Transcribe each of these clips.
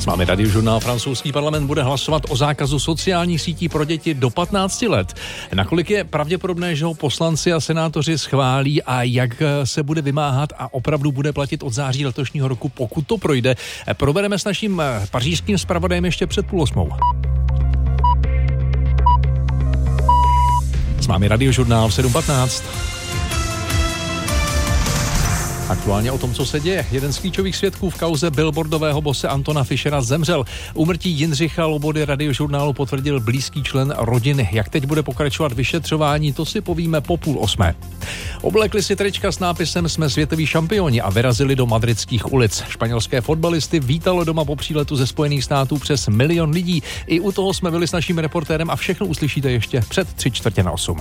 Máme radiožurnál. Francouzský parlament bude hlasovat o zákazu sociálních sítí pro děti do 15 let. Nakolik je pravděpodobné, že ho poslanci a senátoři schválí a jak se bude vymáhat a opravdu bude platit od září letošního roku, pokud to projde, probereme s naším pařížským zpravodajem ještě před 7:30. S vámi radiožurnál v 7:15. Aktuálně o tom, co se děje. Jeden z klíčových svědků v kauze billboardového bose Antona Fischera zemřel. Úmrtí Jindřicha Lobody radiožurnálu potvrdil blízký člen rodiny. Jak teď bude pokračovat vyšetřování, to si povíme po 7:30. Oblekli si trička s nápisem Jsme světoví šampioni a vyrazili do madridských ulic. Španělské fotbalisty vítalo doma po příletu ze Spojených států přes 1 milion lidí. I u toho jsme byli s naším reportérem a všechno uslyšíte ještě před 7:45.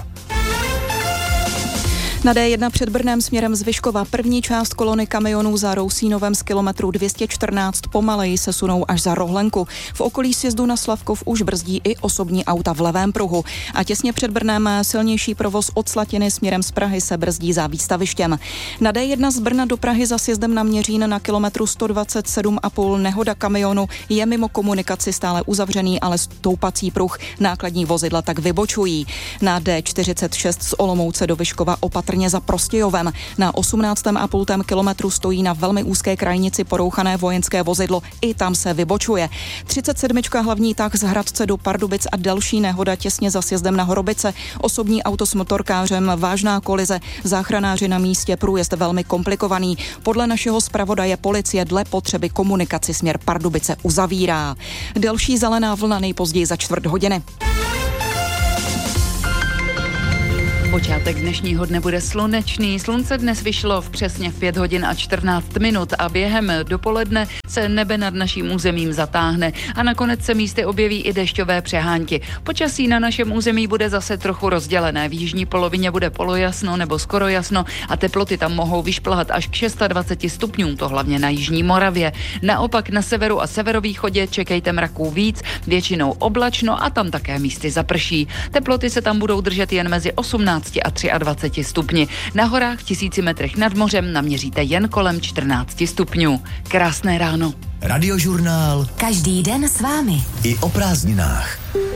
Na D1 před Brnem směrem z Vyškova první část kolony kamionů za Rousínovem z kilometru 214 pomaleji se sunou až za Rohlenku. V okolí sjezdu na Slavkov už brzdí i osobní auta v levém pruhu. A těsně před Brnem silnější provoz od Slatiny směrem z Prahy se brzdí za Výstavištěm. Na D1 z Brna do Prahy za sjezdem na Měřín na kilometru 127,5 nehoda kamionu je mimo komunikaci stále uzavřený, ale stoupací pruh nákladní vozidla tak vybočují. Na D46 z Olomouce do Vyškova opatrně za Prostějovem. Na 18,5 kilometru stojí na velmi úzké krajnici porouchané vojenské vozidlo. I tam se vybočuje. 37 hlavní tah z Hradce do Pardubic a další nehoda těsně za sjezdem na Horobice. Osobní auto s motorkářem, vážná kolize, záchranáři na místě, průjezd velmi komplikovaný. Podle našeho zpravodaje policie dle potřeby komunikaci směr Pardubice uzavírá. Další zelená vlna nejpozději za 4 hodiny. Počátek dnešního dne bude slunečný. Slunce dnes vyšlo přesně v 5 hodin a 14 minut a během dopoledne se nebe nad naším územím zatáhne a nakonec se místy objeví i dešťové přehánky. Počasí na našem území bude zase trochu rozdělené. V jižní polovině bude polojasno nebo skoro jasno a teploty tam mohou vyšplhat až k 26 stupňům, to hlavně na jižní Moravě. Naopak na severu a severovýchodě čekejte mraků víc, většinou oblačno a tam také místy zaprší. Teploty se tam budou držet jen mezi 18 a 23 stupni. Na horách v 1000 metrech nad mořem naměříte jen kolem 14 stupňů. Krásné ráno. Radiožurnál. Každý den s vámi. I o prázdninách.